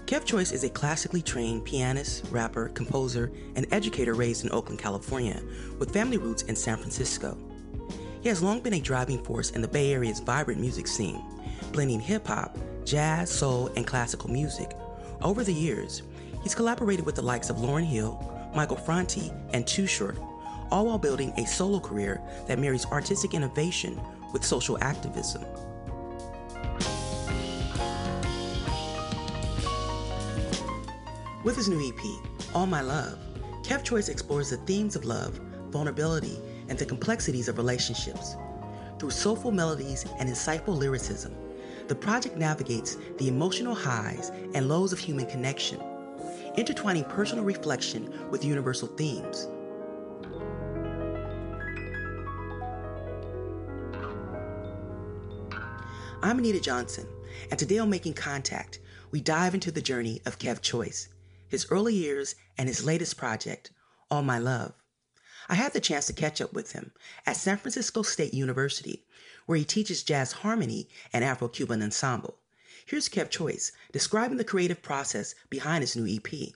Kev Choice is a classically trained pianist, rapper, composer, and educator raised in Oakland, California, with family roots in San Francisco. He has long been a driving force in the Bay Area's vibrant music scene, blending hip-hop, jazz, soul, and classical music. Over the years, he's collaborated with the likes of Lauryn Hill, Michael Franti, and Too Short, all while building a solo career that marries artistic innovation with social activism. With his new EP, All My Love, Kev Choice explores the themes of love, vulnerability, and the complexities of relationships. Through soulful melodies and insightful lyricism, the project navigates the emotional highs and lows of human connection, intertwining personal reflection with universal themes. I'm Anita Johnson, and today on Making Contact, we dive into the journey of Kev Choice, his early years, and his latest project, All My Love. I had the chance to catch up with him at San Francisco State University, where he teaches jazz harmony and Afro-Cuban ensemble. Here's Kev Choice describing the creative process behind his new EP.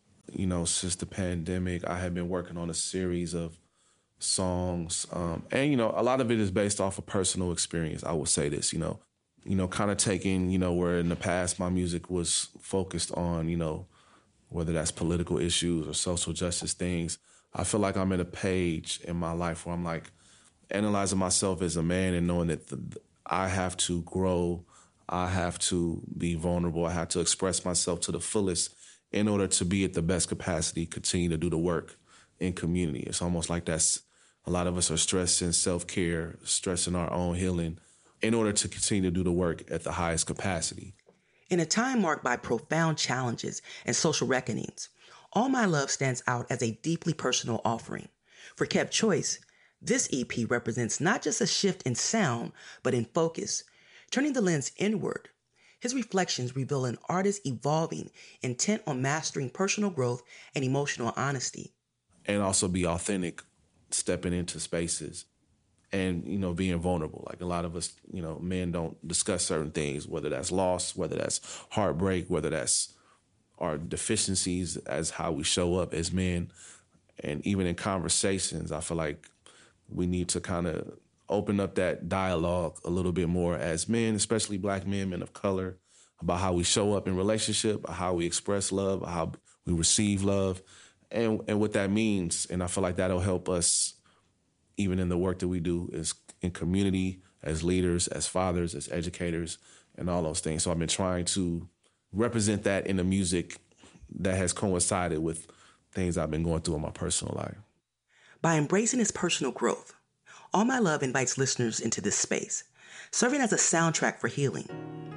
Since the pandemic, I have been working on a series of songs. And a lot of it is based off of personal experience. I would say this, kind of taking, where in the past my music was focused on, whether that's political issues or social justice things. I feel like I'm at a page in my life where I'm like analyzing myself as a man and knowing that I have to grow, I have to be vulnerable, I have to express myself to the fullest in order to be at the best capacity, continue to do the work in community. It's almost like that's a lot of us are stressing self-care, stressing our own healing in order to continue to do the work at the highest capacity. In a time marked by profound challenges and social reckonings, All My Love stands out as a deeply personal offering. For Kev Choice, this EP represents not just a shift in sound, but in focus, turning the lens inward. His reflections reveal an artist evolving, intent on mastering personal growth and emotional honesty. And also be authentic, stepping into spaces and, being vulnerable. Like a lot of us, men don't discuss certain things, whether that's loss, whether that's heartbreak, whether that's our deficiencies as how we show up as men. And even in conversations, I feel like we need to kind of open up that dialogue a little bit more as men, especially Black men, men of color, about how we show up in relationship, how we express love, how we receive love, and what that means. And I feel like that'll help us even in the work that we do is in community, as leaders, as fathers, as educators, and all those things. So I've been trying to represent that in the music that has coincided with things I've been going through in my personal life. By embracing his personal growth, All My Love invites listeners into this space, serving as a soundtrack for healing.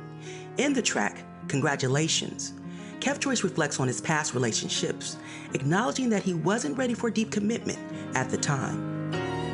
In the track, Congratulations, Kev Choice reflects on his past relationships, acknowledging that he wasn't ready for deep commitment at the time.